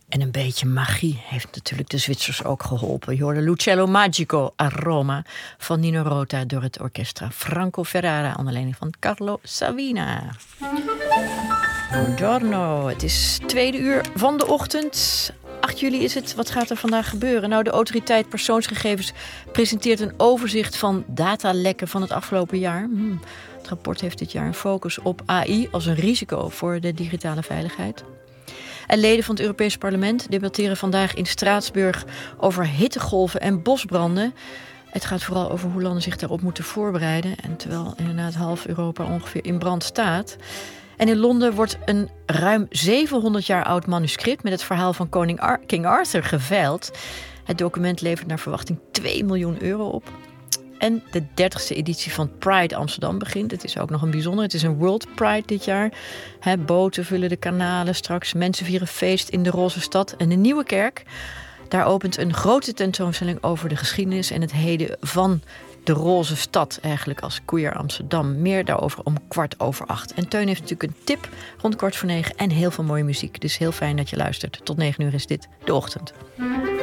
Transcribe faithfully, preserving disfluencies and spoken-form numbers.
En een beetje magie heeft natuurlijk de Zwitsers ook geholpen. Je hoorde L'Uccello Magico a Roma van Nino Rota door het orchestra Franco Ferrara onder leiding van Carlo Savina. Buongiorno, het is tweede uur van de ochtend. acht juli is het. Wat gaat er vandaag gebeuren? Nou, de autoriteit persoonsgegevens presenteert een overzicht van datalekken van het afgelopen jaar. Hmm. Het rapport heeft dit jaar een focus op A I als een risico voor de digitale veiligheid. En leden van het Europees Parlement debatteren vandaag in Straatsburg over hittegolven en bosbranden. Het gaat vooral over hoe landen zich daarop moeten voorbereiden. En terwijl inderdaad half Europa ongeveer in brand staat. En in Londen wordt een ruim zevenhonderd jaar oud manuscript met het verhaal van koning Ar- King Arthur geveild. Het document levert naar verwachting twee miljoen euro op. En de dertigste editie van Pride Amsterdam begint. Het is ook nog een bijzonder. Het is een World Pride dit jaar. He, boten vullen de kanalen straks. Mensen vieren feest in de Roze Stad. En de Nieuwe Kerk, daar opent een grote tentoonstelling over de geschiedenis en het heden van de Roze Stad. Eigenlijk als Queer Amsterdam. Meer daarover om kwart over acht. En Teun heeft natuurlijk een tip rond kwart voor negen. En heel veel mooie muziek. Dus heel fijn dat je luistert. Tot negen uur is dit De Ochtend.